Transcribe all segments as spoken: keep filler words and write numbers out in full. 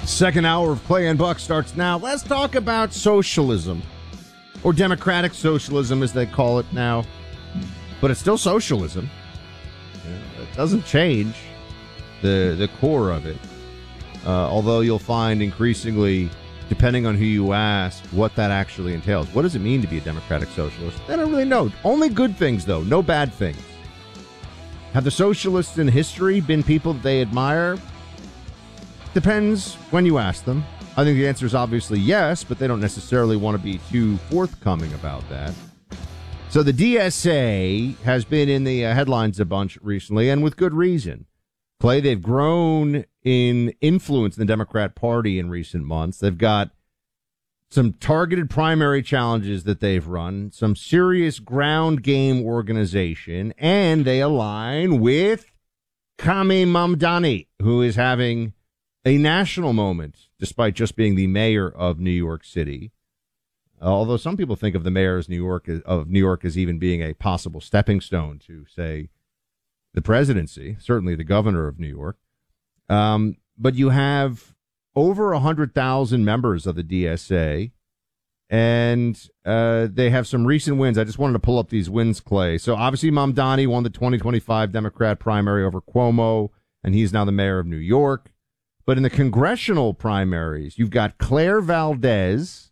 Second hour of Clay and Buck starts now. Let's talk about socialism, or democratic socialism as they call it now. But it's still socialism. Yeah, it doesn't change the the core of it. Uh, although you'll find increasingly, depending on who you ask, what that actually entails. What does it mean to be a democratic socialist? They don't really know. Only good things, though. No bad things. Have the socialists in history been people that they admire? Depends when you ask them. I think the answer is obviously yes, but they don't necessarily want to be too forthcoming about that. So the D S A has been in the uh, headlines a bunch recently, and with good reason. Clay, they've grown in influence in the Democrat Party in recent months. They've got some targeted primary challenges that they've run, some serious ground game organization, and they align with Kami Mamdani, who is having a national moment, despite just being the mayor of New York City. Although some people think of the mayor as New York of New York as even being a possible stepping stone to, say, the presidency, certainly the governor of New York. Um, but you have over one hundred thousand members of the D S A, and uh, they have some recent wins. I just wanted to pull up these wins, Clay. So obviously Mamdani won the twenty twenty-five Democrat primary over Cuomo, and he's now the mayor of New York. But in the congressional primaries, you've got Claire Valdez,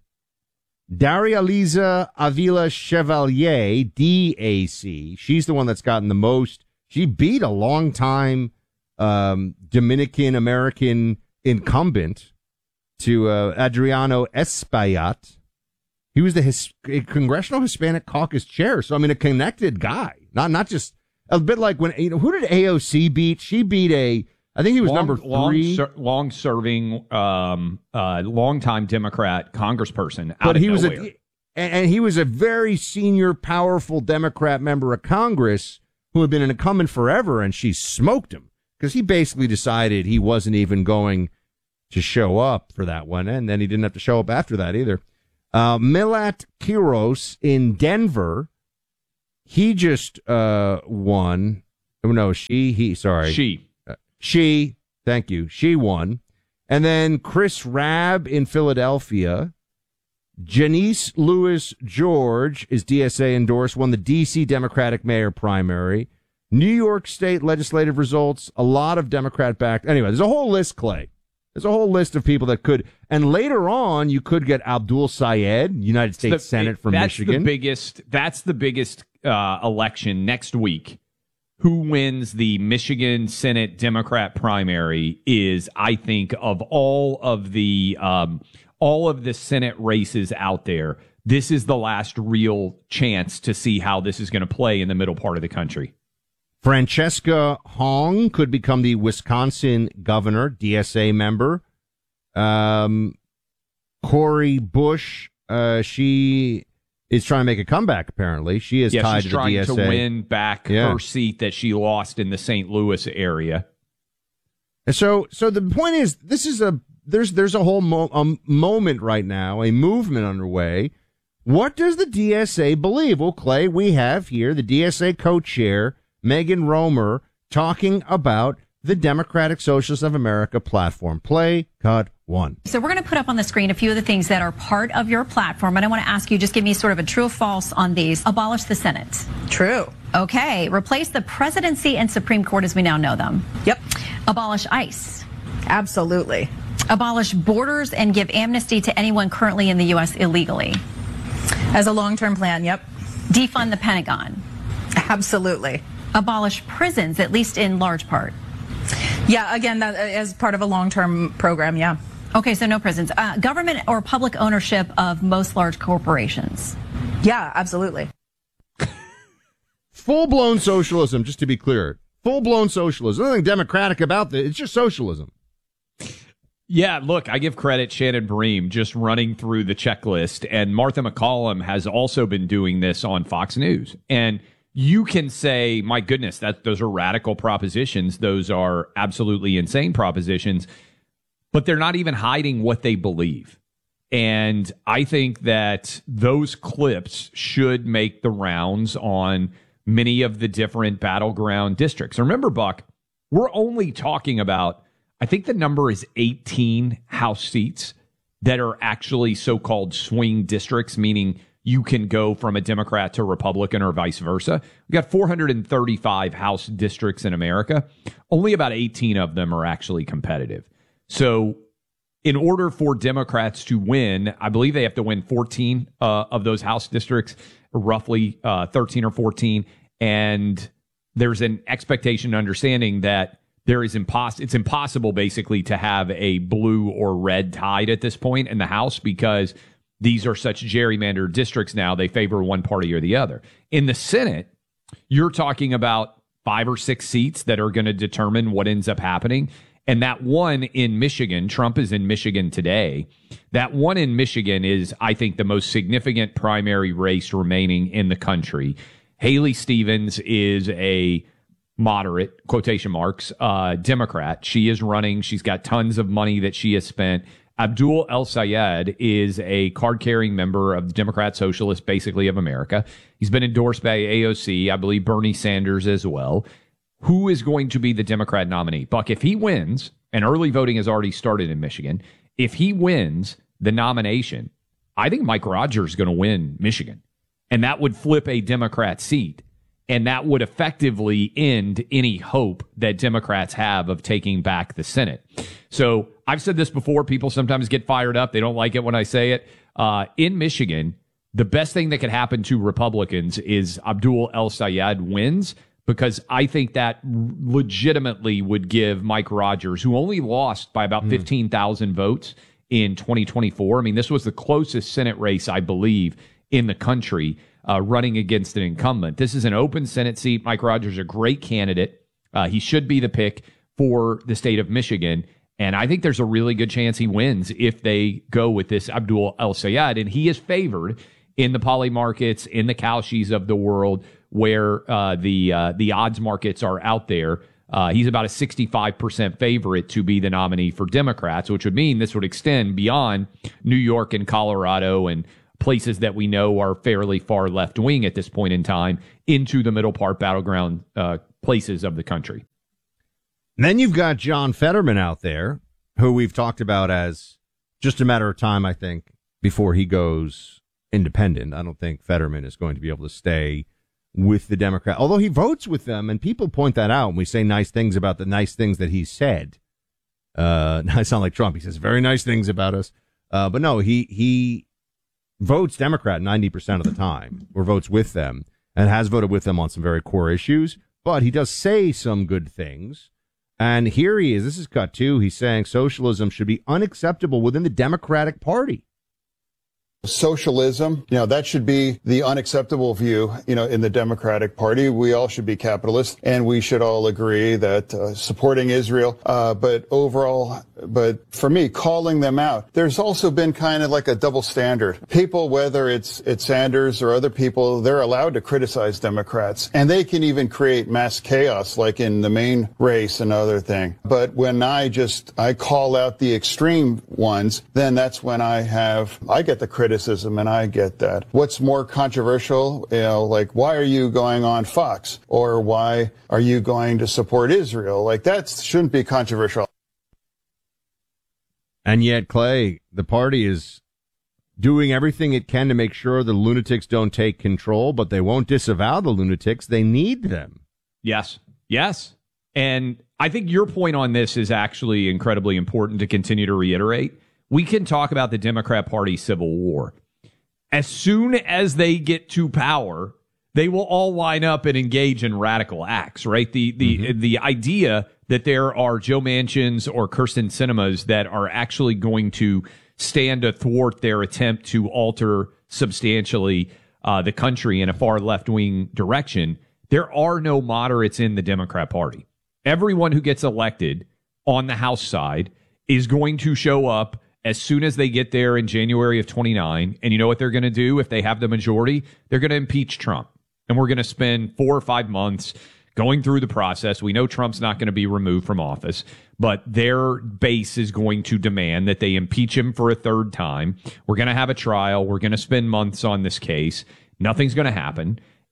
Daria Liza Avila Chevalier, D A C. She's the one that's gotten the most. She beat a longtime um, Dominican-American incumbent to uh, Adriano Espaillat. He was the his, Congressional Hispanic Caucus chair. So, I mean, a connected guy. Not not just a bit like when, you know, who did A O C beat? She beat a, I think he was long, number three. Long, long serving, um, uh, longtime Democrat congressperson out but of he nowhere. Was a, and he was a very senior, powerful Democrat member of Congress who had been an incumbent forever, and she smoked him because he basically decided he wasn't even going to show up for that one, and then he didn't have to show up after that either. Uh, Milat Kiros in Denver, he just uh, won. Oh, no, she, he, sorry. She. Uh, she, thank you. She won. And then Chris Rabb in Philadelphia. Janice Lewis George is D S A endorsed, won the D C Democratic mayor primary. New York State legislative results, a lot of Democrat-backed. Anyway, there's a whole list, Clay. There's a whole list of people that could. And later on, you could get Abdul Syed, United States the, Senate from that's Michigan. The biggest, that's the biggest uh, election next week. Who wins the Michigan Senate Democrat primary is, I think, of all of the um, all of the Senate races out there, this is the last real chance to see how this is going to play in the middle part of the country. Francesca Hong could become the Wisconsin governor, D S A member. Um, Cori Bush, uh, she is trying to make a comeback, apparently. She is yeah, tied she's to the D S A. trying to win back yeah. her seat that she lost in the Saint Louis area. And so, so the point is, this is a, there's, there's a whole mo- a moment right now, a movement underway. What does the D S A believe? Well, Clay, we have here the D S A co-chair, Megan Romer, talking about the Democratic Socialists of America platform. Play cut one. So we're going to put up on the screen a few of the things that are part of your platform. And I want to ask you, just give me sort of a true or false on these. Abolish the Senate. True. Okay. Replace the presidency and Supreme Court as we now know them. Yep. Abolish ICE. Absolutely. Abolish borders and give amnesty to anyone currently in the U S illegally. As a long-term plan, yep. Defund the Pentagon. Absolutely. Abolish prisons, at least in large part. Yeah, again, that as part of a long-term program, yeah. Okay, so no prisons. Uh, government or public ownership of most large corporations. Yeah, absolutely. Full-blown socialism, just to be clear. Full-blown socialism. Nothing democratic about this. It's just socialism. Yeah, look, I give credit Shannon Bream just running through the checklist, and Martha McCallum has also been doing this on Fox News. And you can say, my goodness, that those are radical propositions. Those are absolutely insane propositions, but they're not even hiding what they believe. And I think that those clips should make the rounds on many of the different battleground districts. Remember, Buck, we're only talking about I think the number is eighteen House seats that are actually so-called swing districts, meaning you can go from a Democrat to Republican or vice versa. We got four hundred thirty-five House districts in America. Only about eighteen of them are actually competitive. So in order for Democrats to win, I believe they have to win fourteen uh, of those House districts, roughly uh, thirteen or fourteen. And there's an expectation and understanding that there is impos- it's impossible basically to have a blue or red tide at this point in the House because these are such gerrymandered districts now, they favor one party or the other. In the Senate, you're talking about five or six seats that are going to determine what ends up happening. And that one in Michigan, Trump is in Michigan today. That one in Michigan is, I think, the most significant primary race remaining in the country. Haley Stevens is a moderate, quotation marks, uh, Democrat. She is running. She's got tons of money that she has spent. Abdul El-Sayed is a card-carrying member of the Democrat Socialist, basically, of America. He's been endorsed by A O C, I believe Bernie Sanders as well. Who is going to be the Democrat nominee? Buck, if he wins, and early voting has already started in Michigan, if he wins the nomination, I think Mike Rogers is going to win Michigan. And that would flip a Democrat seat. And that would effectively end any hope that Democrats have of taking back the Senate. So I've said this before. People sometimes get fired up. They don't like it when I say it. Uh, in Michigan, the best thing that could happen to Republicans is Abdul El-Sayed wins, because I think that legitimately would give Mike Rogers, who only lost by about mm. fifteen thousand votes in twenty twenty-four. I mean, this was the closest Senate race, I believe, in the country. Uh, running against an incumbent. This is an open Senate seat. Mike Rogers is a great candidate. Uh, he should be the pick for the state of Michigan. And I think there's a really good chance he wins if they go with this Abdul El-Sayed. And he is favored in the poly markets, in the Kalshis of the world, where uh, the uh, the odds markets are out there. Uh, he's about a sixty-five percent favorite to be the nominee for Democrats, which would mean this would extend beyond New York and Colorado and places that we know are fairly far left wing at this point in time into the middle part battleground uh, places of the country. And then you've got John Fetterman out there, who we've talked about as just a matter of time, I think, before he goes independent. I don't think Fetterman is going to be able to stay with the Democrat, although he votes with them, and people point that out, and we say nice things about the nice things that he said. Uh, I sound like Trump. He says very nice things about us. Uh, but no, he, he, votes Democrat ninety percent of the time, or votes with them, and has voted with them on some very core issues. But he does say some good things. And here he is. This is cut two. He's saying socialism should be unacceptable within the Democratic Party. Socialism, you know, that should be the unacceptable view, you know, in the Democratic Party. We all should be capitalists, and we should all agree that uh, supporting Israel, uh, but overall, but for me, calling them out, there's also been kind of like a double standard. People, whether it's, it's Sanders or other people, they're allowed to criticize Democrats, and they can even create mass chaos, like in the main race and other thing. But when I just, I call out the extreme ones, then that's when I have, I get the criticism. Criticism, and I get that. What's more controversial, you know, like, why are you going on Fox? Or why are you going to support Israel? Like, that shouldn't be controversial. And yet, Clay, the party is doing everything it can to make sure the lunatics don't take control, but they won't disavow the lunatics. They need them. Yes. Yes. And I think your point on this is actually incredibly important to continue to reiterate. We can talk about the Democrat Party civil war. As soon as they get to power, they will all line up and engage in radical acts, right? The the mm-hmm. the idea that there are Joe Manchins or Kirsten Sinemas that are actually going to stand athwart their attempt to alter substantially uh, the country in a far left-wing direction, there are no moderates in the Democrat Party. Everyone who gets elected on the House side is going to show up as soon as they get there in January of twenty-nine, and you know what they're going to do if they have the majority? They're going to impeach Trump. And we're going to spend four or five months going through the process. We know Trump's not going to be removed from office, but their base is going to demand that they impeach him for a third time. We're going to have a trial. We're going to spend months on this case. Nothing's going to happen.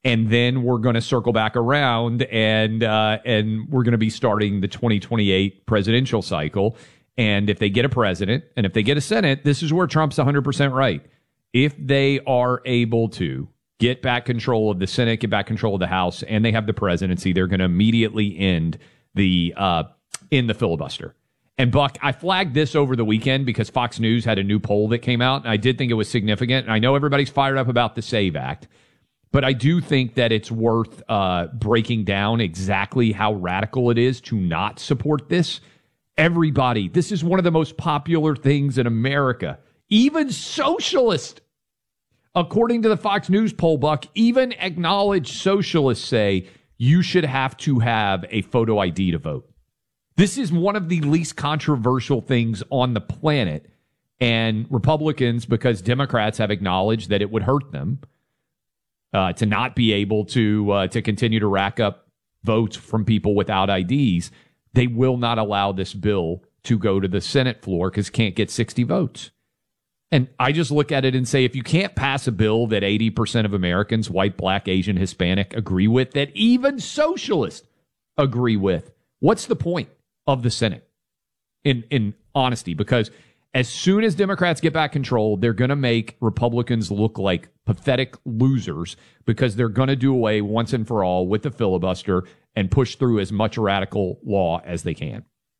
And then we're going to circle back around and uh, and we're going to be starting the twenty twenty-eight presidential cycle. And if they get a president and if they get a Senate, this is where Trump's one hundred percent right. If they are able to get back control of the Senate, get back control of the House, and they have the presidency, they're going to immediately end the uh, in the filibuster. And Buck, I flagged this over the weekend because Fox News had a new poll that came out, and I did think it was significant. And I know everybody's fired up about the SAVE Act. But I do think that it's worth uh, breaking down exactly how radical it is to not support this. Everybody, this is one of the most popular things in America. Even socialists, according to the Fox News poll, Buck, even acknowledged socialists say you should have to have a photo I D to vote. This is one of the least controversial things on the planet. And Republicans, because Democrats have acknowledged that it would hurt them, Uh, to not be able to uh, to continue to rack up votes from people without I Ds, they will not allow this bill to go to the Senate floor because it can't get sixty votes. And I just look at it and say, if you can't pass a bill that eighty percent of Americans, white, black, Asian, Hispanic, agree with, that even socialists agree with, what's the point of the Senate? In in honesty, because as soon as Democrats get back control, they're going to make Republicans look like pathetic losers because they're going to do away once and for all with the filibuster and push through as much radical law as they can.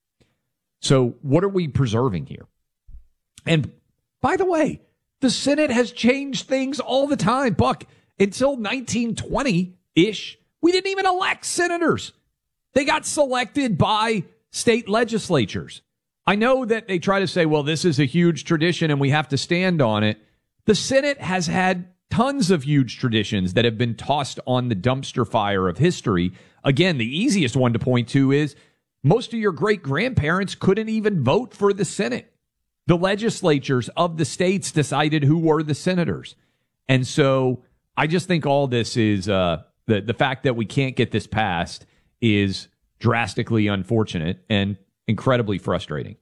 So what are we preserving here? And by the way, the Senate has changed things all the time. Buck, until nineteen twenty-ish, we didn't even elect senators. They got selected by state legislatures. I know that they try to say, well, this is a huge tradition and we have to stand on it. The Senate has had tons of huge traditions that have been tossed on the dumpster fire of history. Again, the easiest one to point to is most of your great-grandparents couldn't even vote for the Senate. The legislatures of the states decided who were the senators. And so I just think all this is, uh, the, the fact that we can't get this passed is drastically unfortunate and incredibly frustrating.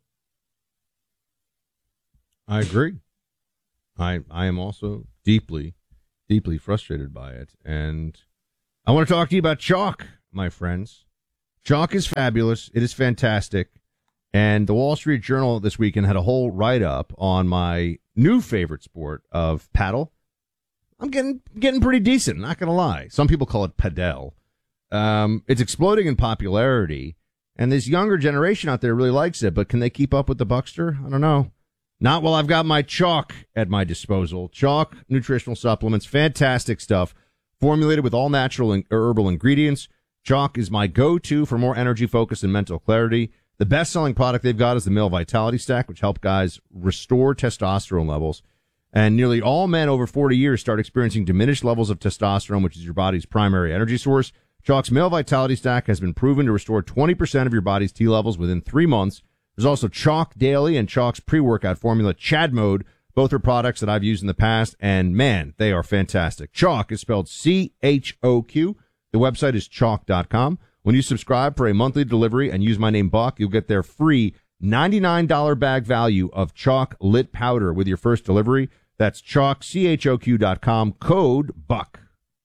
I agree. I I am also deeply, deeply frustrated by it. And I want to talk to you about chalk, my friends. Chalk is fabulous. It is fantastic. And the Wall Street Journal this weekend had a whole write-up on my new favorite sport of paddle. I'm getting getting pretty decent, not going to lie. Some people call it padel. Um, it's exploding in popularity. And this younger generation out there really likes it, but can they keep up with the Buckster? I don't know. Not while I've got my chalk at my disposal. Chalk nutritional supplements, fantastic stuff, formulated with all natural and herbal ingredients. Chalk is my go-to for more energy, focus, and mental clarity. The best-selling product they've got is the Male Vitality Stack, which helps guys restore testosterone levels. And nearly all men over forty years start experiencing diminished levels of testosterone, which is your body's primary energy source. Chalk's Male Vitality Stack has been proven to restore twenty percent of your body's T levels within three months. There's also Chalk Daily and Chalk's pre-workout formula, Chad Mode. Both are products that I've used in the past, and man, they are fantastic. Chalk is spelled C H O Q. The website is chalk dot com. When you subscribe for a monthly delivery and use my name Buck, you'll get their free ninety-nine dollars bag value of Chalk Lit Powder with your first delivery. That's chalk, C H O Q dot com, code BUCK.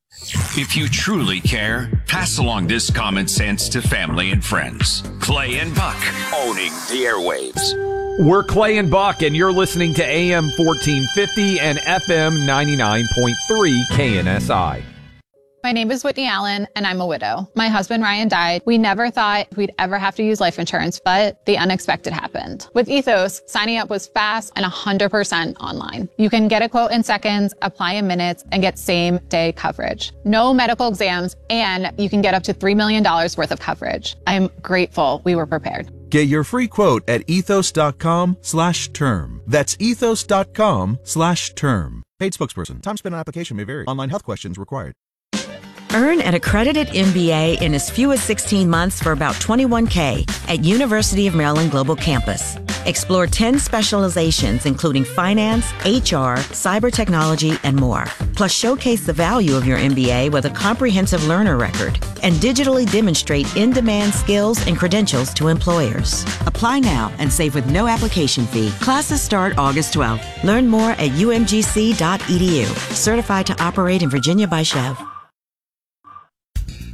If you truly care, pass along this common sense to family and friends. Clay and Buck, owning the airwaves. We're Clay and Buck, and you're listening to A M fourteen fifty and F M ninety-nine point three K N S I. My name is Whitney Allen, and I'm a widow. My husband, Ryan, died. We never thought we'd ever have to use life insurance, but the unexpected happened. With Ethos, signing up was fast and one hundred percent online. You can get a quote in seconds, apply in minutes, and get same-day coverage. No medical exams, and you can get up to three million dollars worth of coverage. I'm grateful we were prepared. Get your free quote at ethos.com slash term. That's ethos.com slash term. Paid spokesperson. Time spent on application may vary. Online health questions required. Earn an accredited M B A in as few as sixteen months for about twenty-one K at University of Maryland Global Campus. Explore ten specializations, including finance, H R, cyber technology, and more. Plus, showcase the value of your M B A with a comprehensive learner record and digitally demonstrate in-demand skills and credentials to employers. Apply now and save with no application fee. Classes start August twelfth. Learn more at U M G C dot E D U. Certified to operate in Virginia by Chev.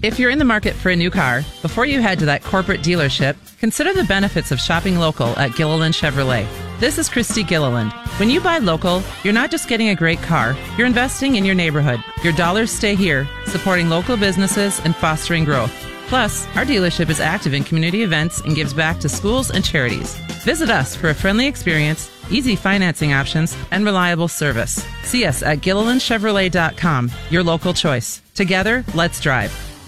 If you're in the market for a new car, before you head to that corporate dealership, consider the benefits of shopping local at Gilliland Chevrolet. This is Christy Gilliland. When you buy local, you're not just getting a great car, you're investing in your neighborhood. Your dollars stay here, supporting local businesses and fostering growth. Plus, our dealership is active in community events and gives back to schools and charities. Visit us for a friendly experience, easy financing options, and reliable service. See us at Gilliland Chevrolet dot com, your local choice. Together, let's drive.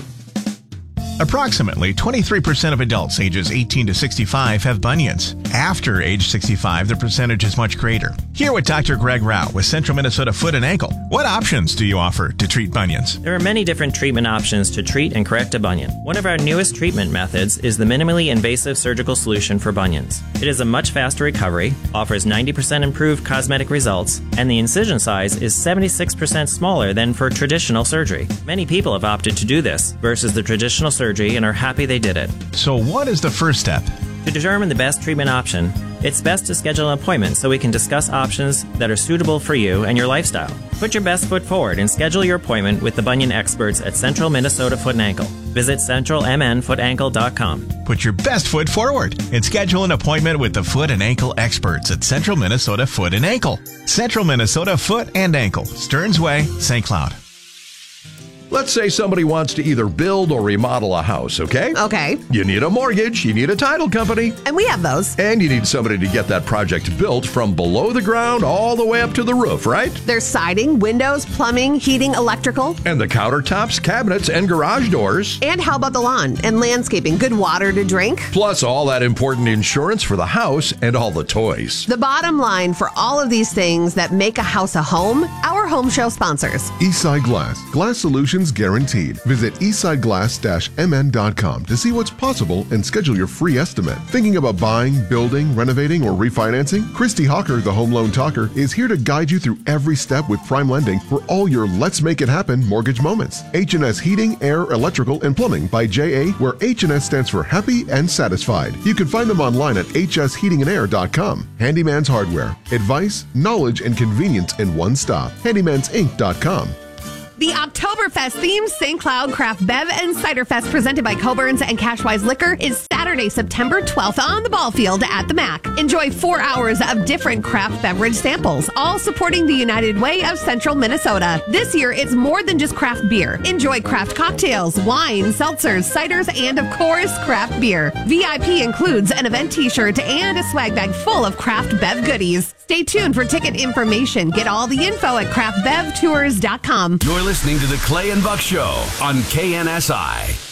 Approximately twenty-three percent of adults ages eighteen to sixty-five have bunions. After age sixty-five, the percentage is much greater. Here with Doctor Greg Rao with Central Minnesota Foot and Ankle. What options do you offer to treat bunions? There are many different treatment options to treat and correct a bunion. One of our newest treatment methods is the minimally invasive surgical solution for bunions. It is a much faster recovery, offers ninety percent improved cosmetic results, and the incision size is seventy-six percent smaller than for traditional surgery. Many people have opted to do this versus the traditional surgery and are happy they did it. So what is the first step? To determine the best treatment option, it's best to schedule an appointment so we can discuss options that are suitable for you and your lifestyle. Put your best foot forward and schedule your appointment with the bunion experts at Central Minnesota Foot and Ankle. Visit central m n foot ankle dot com. Put your best foot forward and schedule an appointment with the Foot and Ankle experts at Central Minnesota Foot and Ankle. Central Minnesota Foot and Ankle, Stearns Way, Saint Cloud. Let's say somebody wants to either build or remodel a house, okay? Okay. You need a mortgage, you need a title company. And we have those. And you need somebody to get that project built from below the ground all the way up to the roof, right? There's siding, windows, plumbing, heating, electrical. And the countertops, cabinets, and garage doors. And how about the lawn and landscaping? Good water to drink. Plus all that important insurance for the house and all the toys. The bottom line for all of these things that make a house a home, our home show sponsors. Eastside Glass. Glass solutions guaranteed. Visit eastside glass dash m n dot com to see what's possible and schedule your free estimate. Thinking about buying, building, renovating, or refinancing? Christy Hawker, the Home Loan Talker, is here to guide you through every step with prime lending for all your Let's Make It Happen mortgage moments. H and S Heating, Air, Electrical, and Plumbing by J A, where H and S stands for happy and satisfied. You can find them online at h s heating and air dot com. Handyman's Hardware. Advice, knowledge, and convenience in one stop. handymans inc dot com. The Oktoberfest themed Saint Cloud Craft Bev and Cider Fest presented by Coburn's and Cashwise Liquor is Saturday, September twelfth on the ball field at the M A C. Enjoy four hours of different craft beverage samples, all supporting the United Way of Central Minnesota. This year, it's more than just craft beer. Enjoy craft cocktails, wine, seltzers, ciders, and of course, craft beer. V I P includes an event t-shirt and a swag bag full of craft bev goodies. Stay tuned for ticket information. Get all the info at craft bev tours dot com. You're listening to the Clay and Buck Show on K N S I.